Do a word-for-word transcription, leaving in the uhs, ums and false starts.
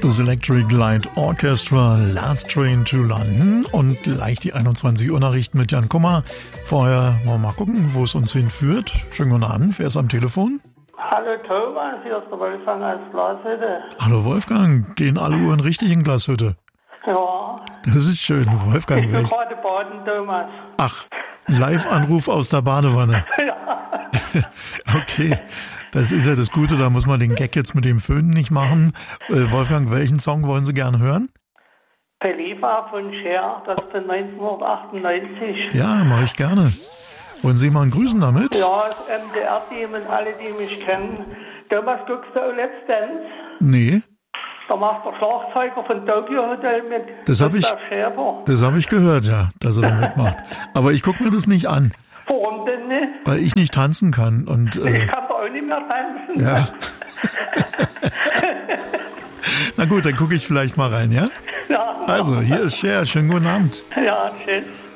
Das Electric Light Orchestra, Last Train to London und gleich die einundzwanzig Uhr Nachrichten mit Jan Kummer. Vorher wollen wir mal gucken, wo es uns hinführt. Schönen guten Abend, wer ist am Telefon? Hallo Thomas, hier ist der Wolfgang aus Glashütte. Hallo Wolfgang, gehen alle Uhren richtig in Glashütte? Ja. Das ist schön, Wolfgang. Ich bin gerade baden, Thomas. Ach, Live-Anruf aus der Badewanne. Ja. Okay, das ist ja das Gute, da muss man den Gag jetzt mit dem Föhn nicht machen. Äh, Wolfgang, welchen Song wollen Sie gerne hören? Belieber von Cher, das ist von neunzehnhundertachtundneunzig. Ja, mache ich gerne. Wollen Sie mal grüßen damit? Ja, das M D R-Team und alle, die mich kennen. Thomas, guckst du auch Let's Dance? Nee. Da macht der Schlagzeuger von Tokyo Hotel mit. Das habe ich, das hab ich gehört, ja, dass er da mitmacht. Aber ich gucke mir das nicht an. Warum denn nicht? Weil ich nicht tanzen kann. Und, äh, ich kann doch auch nicht mehr tanzen. Ja. Na gut, dann gucke ich vielleicht mal rein, ja? Ja. Also, hier ist Cher. Schönen guten Abend. Ja, tschüss.